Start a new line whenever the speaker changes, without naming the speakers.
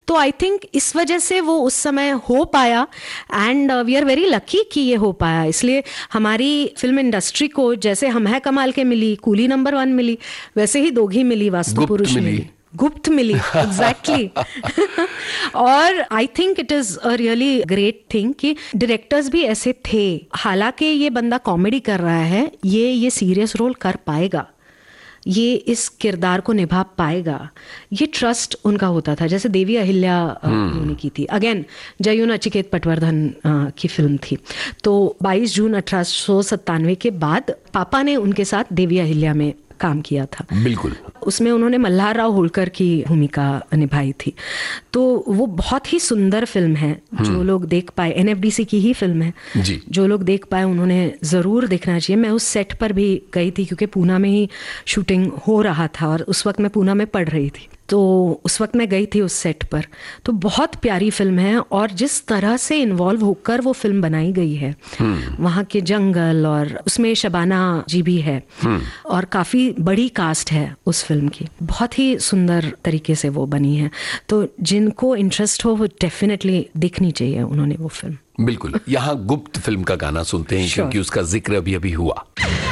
तो I think इस वजह से वो उस समय हो पाया, and we are very lucky कि ये हो पाया। इसलिए हमारी फिल्म इंडस्ट्री को जैसे हम है कमाल के मिली, कूली नंबर 1 मिली, वैसे ही दोघी मिली, वास्तु पुरुष मिली, गुप्त मिली, एग्जैक्टली। और I think it is a really great thing कि डायरेक्टर्स भी ऐसे थे। हालांकि ये बंदा कॉमेडी कर रहा है, ये सीरियस रोल कर पाएगा, ये इस किरदार को निभा पाएगा, ये ट्रस्ट उनका होता था। जैसे देवी अहिल्या उन्होंने की थी, अगेन जयू नचिकेत पटवर्धन की फिल्म थी। तो 22 जून 1897 के बाद पापा ने उनके साथ देवी अहिल्या में काम किया था।
बिल्कुल।
उसमें उन्होंने मल्हारराव होलकर की भूमिका निभाई थी। तो वो बहुत ही सुंदर फिल्म है, जो लोग देख पाए, एनएफडीसी की ही फिल्म है
जी।
जो लोग देख पाए उन्होंने ज़रूर देखना चाहिए। मैं उस सेट पर भी गई थी क्योंकि पूना में ही शूटिंग हो रहा था और उस वक्त मैं पूना में पढ़ रही थी, तो उस वक्त मैं गई थी उस सेट पर। तो बहुत प्यारी फिल्म है और जिस तरह से इन्वॉल्व होकर वो फिल्म बनाई गई है, वहाँ के जंगल, और उसमें शबाना जी भी है और काफ़ी बड़ी कास्ट है उस फिल्म की, बहुत ही सुंदर तरीके से वो बनी है। तो जिनको इंटरेस्ट हो वो डेफिनेटली देखनी चाहिए उन्होंने वो फिल्म।
बिल्कुल। यहाँ गुप्त फिल्म का गाना सुनते हैं क्योंकि उसका जिक्र अभी अभी हुआ।